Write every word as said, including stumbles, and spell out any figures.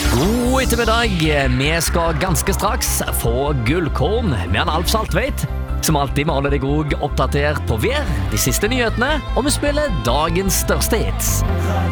God ettermiddag. Vi skal ganske straks få gullkorn med en Alf Saltveit. Som alltid må holde deg også oppdatert på vær, de siste nyhetene, og vi spiller dagens største hits.